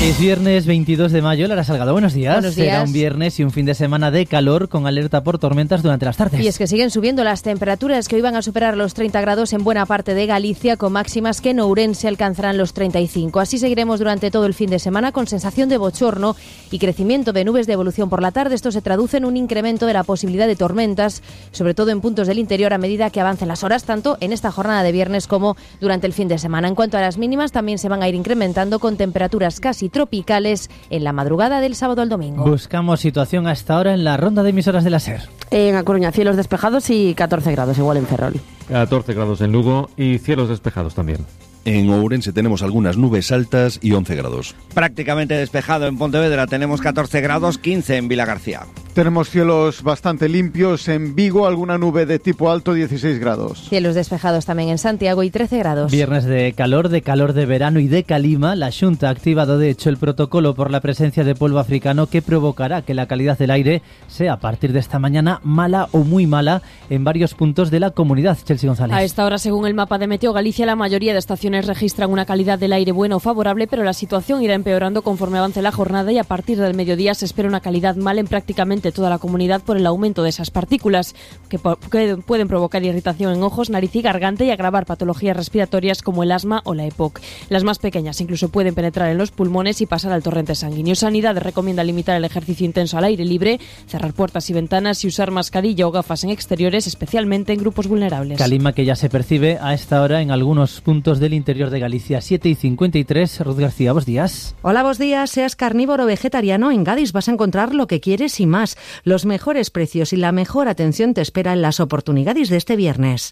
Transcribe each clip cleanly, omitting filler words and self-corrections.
Es viernes 22 de mayo, Lara Salgado, buenos días. Buenos días. Será un viernes y un fin de semana de calor con alerta por tormentas durante las tardes. Y es que siguen subiendo las temperaturas, que hoy van a superar los 30 grados en buena parte de Galicia, con máximas que en Ourense alcanzarán los 35. Así seguiremos durante todo el fin de semana con sensación de bochorno y crecimiento de nubes de evolución por la tarde. Esto se traduce en un incremento de la posibilidad de tormentas, sobre todo en puntos del interior a medida que avancen las horas, tanto en esta jornada de viernes como durante el fin de semana. En cuanto a las mínimas, también se van a ir incrementando con temperaturas casi tropicales en la madrugada del sábado al domingo. Buscamos situación hasta ahora en la ronda de emisoras de la SER. En A Coruña, cielos despejados y 14 grados, igual en Ferrol. 14 grados en Lugo y cielos despejados también. En Ourense tenemos algunas nubes altas y 11 grados. Prácticamente despejado en Pontevedra, tenemos 14 grados, 15 en Vilagarcía. Tenemos cielos bastante limpios en Vigo, alguna nube de tipo alto, 16 grados. Cielos despejados también en Santiago y 13 grados. Viernes de calor de verano y de calima. La Xunta ha activado de hecho el protocolo por la presencia de polvo africano que provocará que la calidad del aire sea a partir de esta mañana mala o muy mala en varios puntos de la comunidad. Chelsea González. A esta hora, según el mapa de Meteo Galicia, la mayoría de estaciones registran una calidad del aire buena o favorable, pero la situación irá empeorando conforme avance la jornada y a partir del mediodía se espera una calidad mala en prácticamente toda la comunidad por el aumento de esas partículas que pueden provocar irritación en ojos, nariz y garganta y agravar patologías respiratorias como el asma o la EPOC. Las más pequeñas incluso pueden penetrar en los pulmones y pasar al torrente sanguíneo. Sanidad recomienda limitar el ejercicio intenso al aire libre, cerrar puertas y ventanas y usar mascarilla o gafas en exteriores, especialmente en grupos vulnerables. Calima que ya se percibe a esta hora en algunos puntos del interior de Galicia. 7:53. Ruth García, buenos días. Hola, buenos días. Seas carnívoro o vegetariano, en Gadis vas a encontrar lo que quieres y más. Los mejores precios y la mejor atención te espera en las oportunidades de este viernes.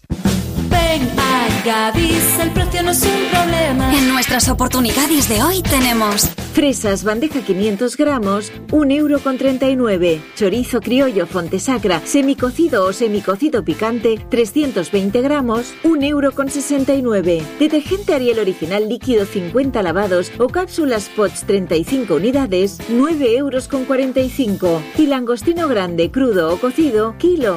Ven a Gadis, el precio no es un problema. En nuestras oportunidades de hoy tenemos fresas bandeja 500 gramos, 1,39 €. Chorizo criollo Fontesacra, semicocido o semicocido picante, 320 gramos, 1,69 €. Detergente Ariel original líquido 50 lavados o cápsulas Pots 35 unidades, 9,45 €. Y langostino grande, crudo o cocido, kilo,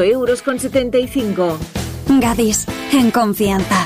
8,75 €. Gadis, en confianza.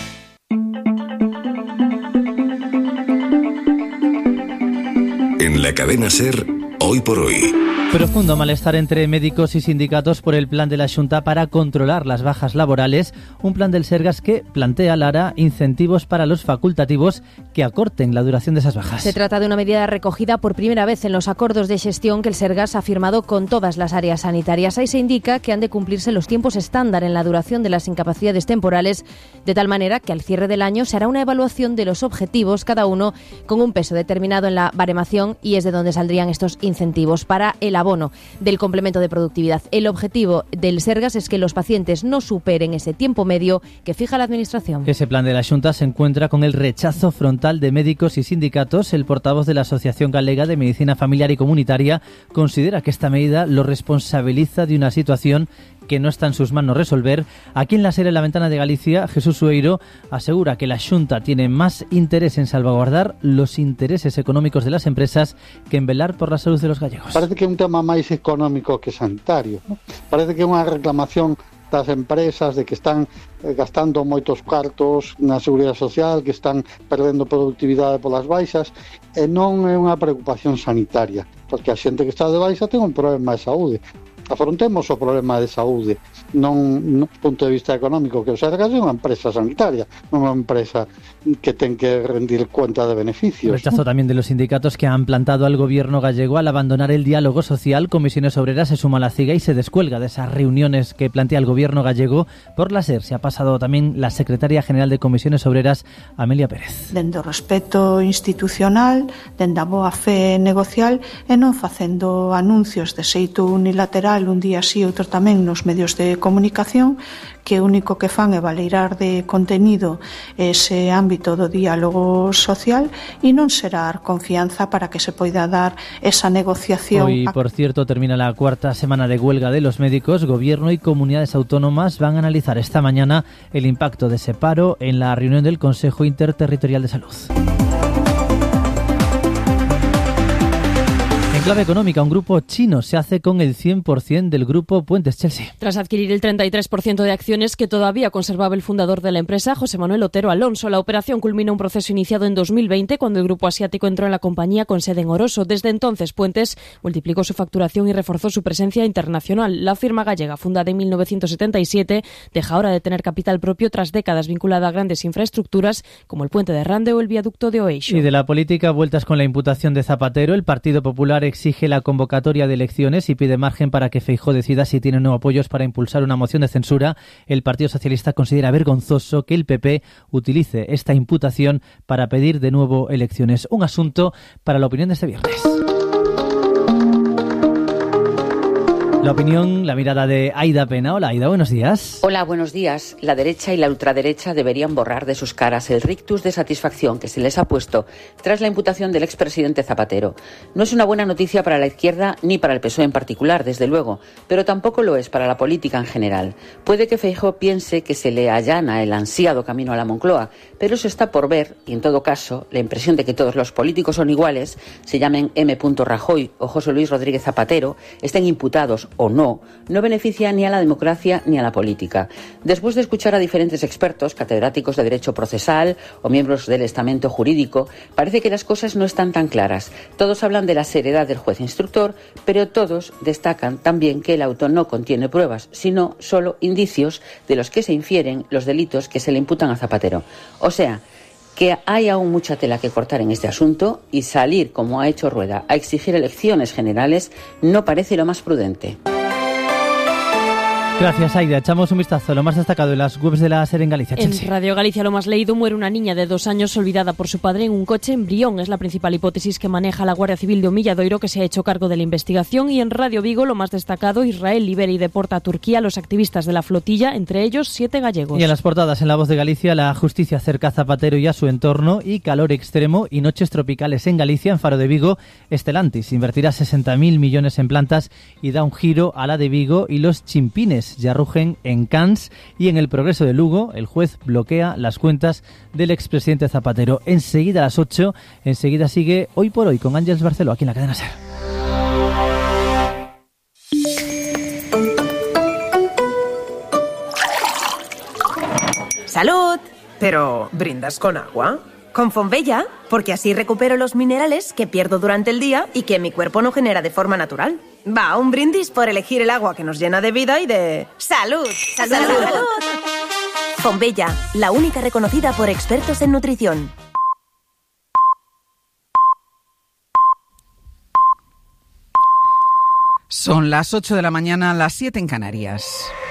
En la cadena SER, hoy por hoy. Profundo malestar entre médicos y sindicatos por el plan de la Xunta para controlar las bajas laborales, un plan del Sergas que plantea, Lara, incentivos para los facultativos que acorten la duración de esas bajas. Se trata de una medida recogida por primera vez en los acuerdos de gestión que el Sergas ha firmado con todas las áreas sanitarias. Ahí se indica que han de cumplirse los tiempos estándar en la duración de las incapacidades temporales, de tal manera que al cierre del año se hará una evaluación de los objetivos, cada uno con un peso determinado en la baremación, y es de donde saldrían estos incentivos para el abono del complemento de productividad. El objetivo del Sergas es que los pacientes no superen ese tiempo medio que fija la Administración. Ese plan de la Xunta se encuentra con el rechazo frontal de médicos y sindicatos. El portavoz de la Asociación Galega de Medicina Familiar y Comunitaria considera que esta medida lo responsabiliza de una situación que no está en sus manos resolver. Aquí en la SER, en la Ventana de Galicia, Jesús Sueiro asegura que la Xunta tiene más interés en salvaguardar los intereses económicos de las empresas que en velar por la salud de los gallegos. Parece que é un tema máis económico que sanitario, ¿no? Parece que é unha reclamación das empresas de que están gastando moitos cartos na seguridade social, que están perdendo productividade polas baixas, e non é unha preocupación sanitaria, porque a xente que está de baixa ten un problema de saúde. Afrontemos o problema de saúde, non no punto de vista económico, que o Sergas é unha empresa sanitaria, non unha empresa que ten que rendir cuenta de beneficios. Rechazo también de los sindicatos que han plantado al gobierno gallego al abandonar el diálogo social. Comisiones Obreras se suma a la CIGA y se descuelga de esas reuniones que plantea el gobierno gallego. Por la SER se ha pasado también la secretaria general de Comisiones Obreras, Amelia Pérez. Dende o respeto institucional, dende a boa fe negocial e non facendo anuncios de xeito unilateral un día sí, outro tamén nos medios de comunicación, que o único que fan é valeirar de contenido ese ámbito do diálogo social e non xerar confianza para que se poida dar esa negociación. Hoy, por cierto, termina la cuarta semana de huelga de los médicos. Gobierno y comunidades autónomas van a analizar esta mañana el impacto de ese paro en la reunión del Consejo Interterritorial de Salud. En clave económica, un grupo chino se hace con el 100% del grupo Puentes Chelsea. Tras adquirir el 33% de acciones que todavía conservaba el fundador de la empresa, José Manuel Otero Alonso, la operación culmina un proceso iniciado en 2020 cuando el grupo asiático entró en la compañía con sede en Oroso. Desde entonces, Puentes multiplicó su facturación y reforzó su presencia internacional. La firma gallega, fundada en 1977, deja ahora de tener capital propio tras décadas vinculada a grandes infraestructuras como el puente de Rande o el viaducto de Oeixo. Y de la política, vueltas con la imputación de Zapatero. El Partido Popular exige la convocatoria de elecciones y pide margen para que Feijóo decida si tiene o no apoyos para impulsar una moción de censura. El Partido Socialista considera vergonzoso que el PP utilice esta imputación para pedir de nuevo elecciones. Un asunto para la opinión de este viernes. La opinión, la mirada de Aida Pena. Hola, Aida, buenos días. Hola, buenos días. La derecha y la ultraderecha deberían borrar de sus caras el rictus de satisfacción que se les ha puesto tras la imputación del expresidente Zapatero. No es una buena noticia para la izquierda ni para el PSOE en particular, desde luego, pero tampoco lo es para la política en general. Puede que Feijóo piense que se le allana el ansiado camino a la Moncloa, pero eso está por ver y, en todo caso, la impresión de que todos los políticos son iguales, se llamen M. Rajoy o José Luis Rodríguez Zapatero, estén imputados o no beneficia ni a la democracia ni a la política. Después de escuchar a diferentes expertos, catedráticos de derecho procesal o miembros del estamento jurídico, parece que las cosas no están tan claras. Todos hablan de la seriedad del juez instructor, pero todos destacan también que el auto no contiene pruebas, sino solo indicios de los que se infieren los delitos que se le imputan a Zapatero. O sea, que hay aún mucha tela que cortar en este asunto y salir, como ha hecho Rueda, a exigir elecciones generales no parece lo más prudente. Gracias, Aida. Echamos un vistazo a lo más destacado en las webs de la SER en Galicia. En Radio Galicia, lo más leído: muere una niña de 2 años olvidada por su padre en un coche en Brión. Es la principal hipótesis que maneja la Guardia Civil de Omilladoiro, que se ha hecho cargo de la investigación. Y en Radio Vigo, lo más destacado: Israel libera y deporta a Turquía a los activistas de la flotilla, entre ellos 7 gallegos. Y en las portadas, en La Voz de Galicia, la justicia cerca a Zapatero y a su entorno, y calor extremo y noches tropicales en Galicia. En Faro de Vigo, Stellantis invertirá 60.000 millones en plantas y da un giro a la de Vigo. Y los chimpines ya rugen en Cans. Y en el Progreso de Lugo, el juez bloquea las cuentas del expresidente Zapatero. Enseguida a las 8, enseguida sigue Hoy por Hoy con Ángeles Barceló, aquí en la cadena SER. ¡Salud! Pero, ¿brindas con agua? Con Fonbella, porque así recupero los minerales que pierdo durante el día y que mi cuerpo no genera de forma natural. Va, un brindis por elegir el agua que nos llena de vida y de... ¡Salud! ¡Salud! ¡Salud! Fonbella, la única reconocida por expertos en nutrición. Son las 8 de la mañana, las 7 en Canarias.